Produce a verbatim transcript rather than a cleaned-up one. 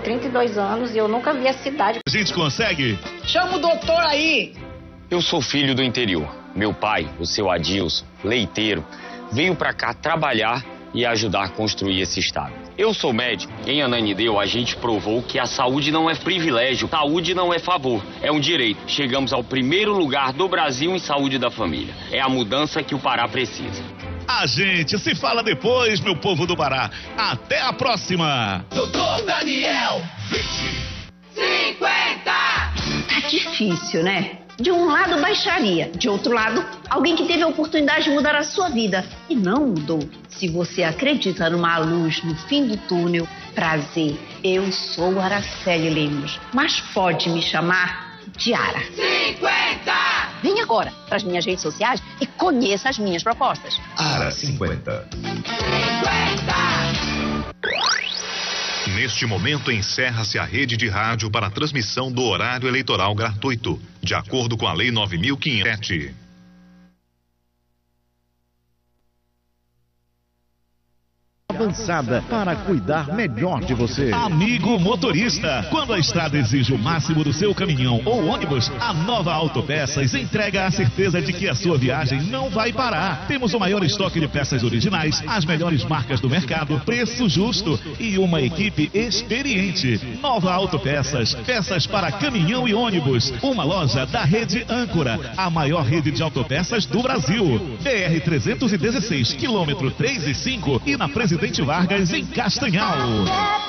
trinta e dois anos e eu nunca vi a cidade. A gente consegue? Chama o doutor aí! Eu sou filho do interior. Meu pai, o seu Adilson, leiteiro, veio pra cá trabalhar e ajudar a construir esse estado. Eu sou médico. Em Ananindeua, a gente provou que a saúde não é privilégio, saúde não é favor, é um direito. Chegamos ao primeiro lugar do Brasil em saúde da família. É a mudança que o Pará precisa. A gente se fala depois, meu povo do Pará. Até a próxima! Doutor Daniel, vinte, cinquenta! Tá difícil, né? De um lado, baixaria. De outro lado, alguém que teve a oportunidade de mudar a sua vida e não mudou. Se você acredita numa luz no fim do túnel, prazer. Eu sou Araceli Lemos, mas pode me chamar de Ara. cinquenta! Vem agora para as minhas redes sociais e conheça as minhas propostas. Ara cinquenta. cinquenta! Neste momento, encerra-se a rede de rádio para a transmissão do horário eleitoral gratuito, de acordo com a Lei nove mil quinhentos e sete. Avançada para cuidar melhor de você. Amigo motorista, quando a estrada exige o máximo do seu caminhão ou ônibus, a Nova Autopeças entrega a certeza de que a sua viagem não vai parar. Temos o maior estoque de peças originais, as melhores marcas do mercado, preço justo e uma equipe experiente. Nova Autopeças, peças para caminhão e ônibus. Uma loja da rede Âncora, a maior rede de autopeças do Brasil. B R trezentos e dezesseis, quilômetro três e cinco e na Presidente Vargas, em Castanhal.